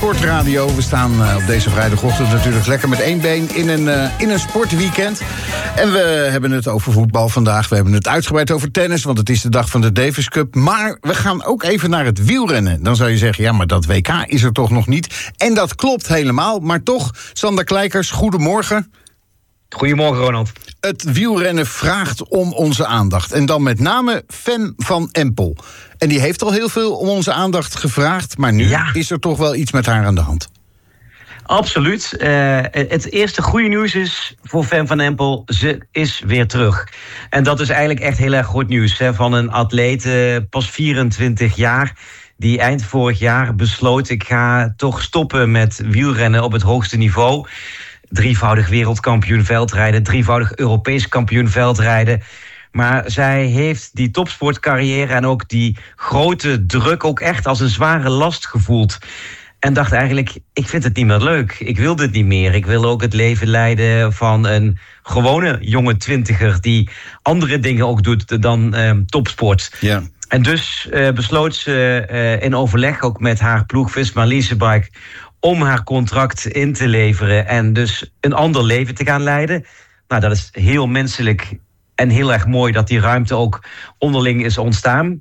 Sportradio. We staan op deze vrijdagochtend natuurlijk lekker met één been in een sportweekend. En we hebben het over voetbal vandaag. We hebben het uitgebreid over tennis, want het is de dag van de Davis Cup. Maar we gaan ook even naar het wielrennen. Dan zou je zeggen, ja, maar dat WK is er toch nog niet. En dat klopt helemaal. Maar toch, Sander Kleikers, goedemorgen. Goedemorgen, Ronald. Het wielrennen vraagt om onze aandacht. En dan met name Fem van Empel. En die heeft al heel veel om onze aandacht gevraagd. Maar nu is er toch wel iets met haar aan de hand. Absoluut. Het eerste goede nieuws is voor Fem van Empel. Ze is weer terug. En dat is eigenlijk echt heel erg goed nieuws. Van een atleet, pas 24 jaar... die eind vorig jaar besloot... ik ga toch stoppen met wielrennen op het hoogste niveau... drievoudig wereldkampioen veldrijden, drievoudig Europees kampioen veldrijden. Maar zij heeft die topsportcarrière en ook die grote druk ook echt als een zware last gevoeld. En dacht eigenlijk, ik vind het niet meer leuk. Ik wil dit niet meer. Ik wil ook het leven leiden van een gewone jonge twintiger... die andere dingen ook doet dan topsport. Ja. En dus besloot ze in overleg ook met haar ploeg Visma-Leasebike... om haar contract in te leveren en dus een ander leven te gaan leiden. Nou, dat is heel menselijk en heel erg mooi dat die ruimte ook onderling is ontstaan.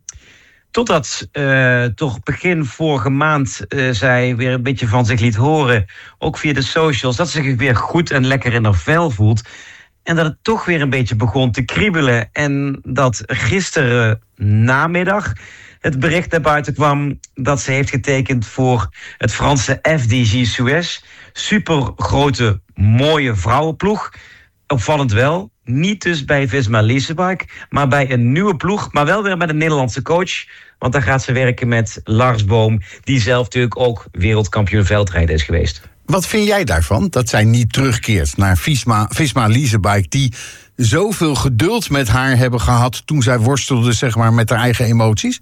Totdat toch begin vorige maand zij weer een beetje van zich liet horen, ook via de socials, dat ze zich weer goed en lekker in haar vel voelt. En dat het toch weer een beetje begon te kriebelen. En dat gisteren namiddag het bericht naar buiten kwam dat ze heeft getekend voor het Franse FDJ Suez. Super grote, mooie vrouwenploeg. Opvallend wel. Niet dus bij Visma Leasebike, maar bij een nieuwe ploeg. Maar wel weer met een Nederlandse coach. Want daar gaat ze werken met Lars Boom, die zelf natuurlijk ook wereldkampioen veldrijden is geweest. Wat vind jij daarvan, dat zij niet terugkeert naar Visma Leasebike... die zoveel geduld met haar hebben gehad toen zij worstelde, zeg maar, met haar eigen emoties?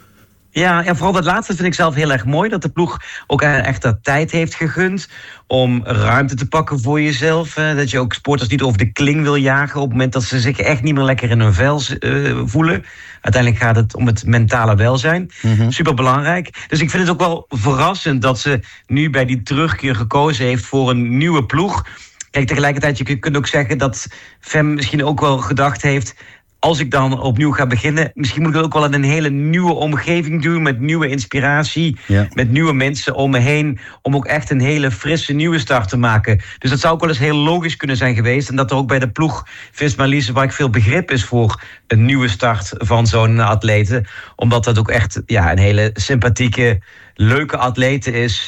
Ja, en vooral dat laatste vind ik zelf heel erg mooi. Dat de ploeg ook echt dat tijd heeft gegund om ruimte te pakken voor jezelf. Dat je ook sporters niet over de kling wil jagen op het moment dat ze zich echt niet meer lekker in hun vel voelen. Uiteindelijk gaat het om het mentale welzijn. Mm-hmm. Superbelangrijk. Dus ik vind het ook wel verrassend dat ze nu bij die terugkeer gekozen heeft voor een nieuwe ploeg. Kijk, tegelijkertijd, je kunt ook zeggen dat Fem misschien ook wel gedacht heeft, als ik dan opnieuw ga beginnen, misschien moet ik het ook wel in een hele nieuwe omgeving doen, met nieuwe inspiratie, met nieuwe mensen om me heen, om ook echt een hele frisse nieuwe start te maken. Dus dat zou ook wel eens heel logisch kunnen zijn geweest. En dat er ook bij de ploeg Visma Leasebike veel begrip is voor een nieuwe start van zo'n atlete. Omdat dat ook echt een hele sympathieke, leuke atlete is,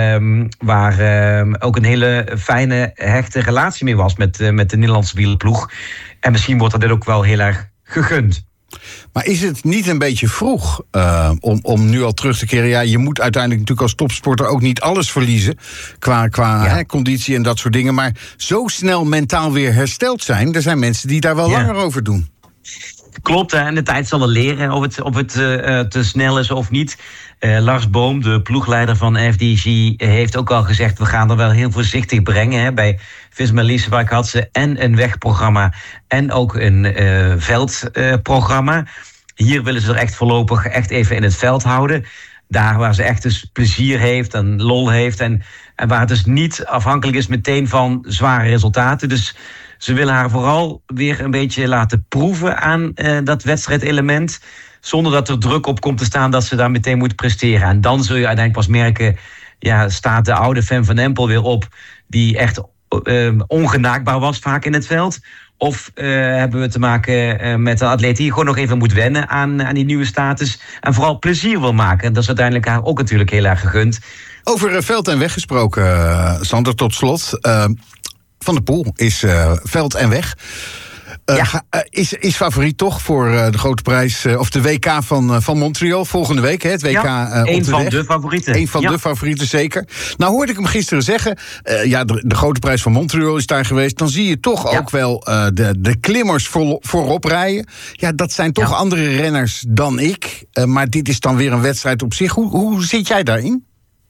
waar ook een hele fijne, hechte relatie mee was met de Nederlandse wielerploeg. En misschien wordt dat dit ook wel heel erg gegund. Maar is het niet een beetje vroeg om nu al terug te keren? Ja, je moet uiteindelijk natuurlijk als topsporter ook niet alles verliezen qua conditie en dat soort dingen. Maar zo snel mentaal weer hersteld zijn, er zijn mensen die daar wel langer over doen. Klopt, en de tijd zal het leren of het te snel is of niet. Lars Boom, de ploegleider van FDJ, heeft ook al gezegd, we gaan er wel heel voorzichtig brengen. Hè. Bij Visma Leasebike had ze en een wegprogramma en ook een veldprogramma. Hier willen ze er echt voorlopig echt even in het veld houden. Daar waar ze echt dus plezier heeft en lol heeft. En waar het dus niet afhankelijk is meteen van zware resultaten. Dus ze willen haar vooral weer een beetje laten proeven aan dat wedstrijdelement, zonder dat er druk op komt te staan dat ze daar meteen moet presteren. En dan zul je uiteindelijk pas merken, staat de oude Fem van Empel weer op, die echt ongenaakbaar was vaak in het veld. Of hebben we te maken met een atleet die gewoon nog even moet wennen aan die nieuwe status. En vooral plezier wil maken. En dat is uiteindelijk haar ook natuurlijk heel erg gegund. Over veld en weg gesproken, Sander, tot slot. Van der Poel is veld en weg. Is favoriet toch voor de grote prijs, of de WK van Montreal volgende week. Hè, het WK een van de favorieten. Een van de favorieten, zeker. Nou hoorde ik hem gisteren zeggen, de grote prijs van Montreal is daar geweest. Dan zie je toch ook wel de klimmers voorop rijden. Ja, dat zijn toch andere renners dan ik. Maar dit is dan weer een wedstrijd op zich. Hoe zit jij daarin?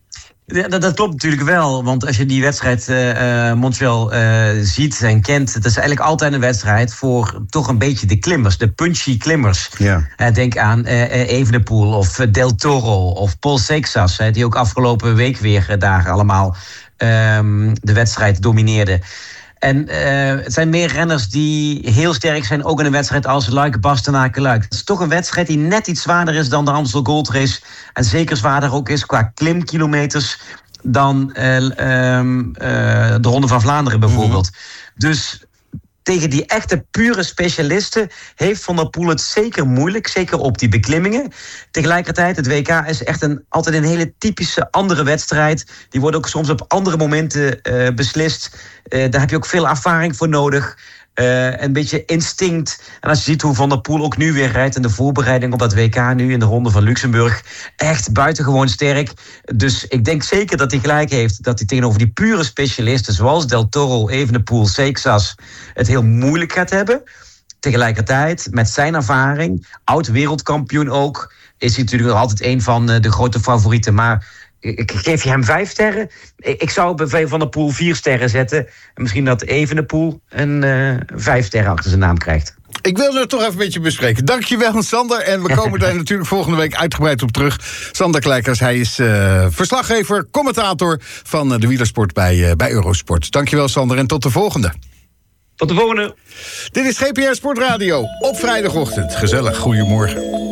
Ja, dat klopt natuurlijk wel, want als je die wedstrijd Montreal ziet en kent, het is eigenlijk altijd een wedstrijd voor toch een beetje de klimmers, de punchy klimmers. Ja. Denk aan Evenepoel of Del Toro of Paul Seixas, die ook afgelopen week weer daar allemaal de wedstrijd domineerden. En het zijn meer renners die heel sterk zijn, ook in een wedstrijd als Luik-Bastenaken-Luik. Het is toch een wedstrijd die net iets zwaarder is dan de Amstel Gold Race. En zeker zwaarder ook is qua klimkilometers dan de Ronde van Vlaanderen bijvoorbeeld. Dus tegen die echte pure specialisten heeft Van der Poel het zeker moeilijk. Zeker op die beklimmingen. Tegelijkertijd, het WK is echt altijd een hele typische andere wedstrijd. Die wordt ook soms op andere momenten beslist. Daar heb je ook veel ervaring voor nodig. Een beetje instinct. En als je ziet hoe Van der Poel ook nu weer rijdt in de voorbereiding op dat WK nu in de Ronde van Luxemburg. Echt buitengewoon sterk. Dus ik denk zeker dat hij gelijk heeft dat hij tegenover die pure specialisten zoals Del Toro, Evenepoel, Seixas het heel moeilijk gaat hebben. Tegelijkertijd, met zijn ervaring, oud-wereldkampioen ook, is hij natuurlijk nog altijd een van de grote favorieten. Maar ik geef je hem 5 sterren. Ik zou bij Van der Poel 4 sterren zetten. En misschien dat Evenepoel een 5 sterren achter zijn naam krijgt. Ik wil het toch even met je bespreken. Dankjewel, Sander. En we komen daar natuurlijk volgende week uitgebreid op terug. Sander Kleikers, hij is verslaggever, commentator van de wielersport bij Eurosport. Dankjewel, Sander, en tot de volgende. Tot de volgende. Dit is GPR Sportradio op vrijdagochtend. Gezellig, goedemorgen.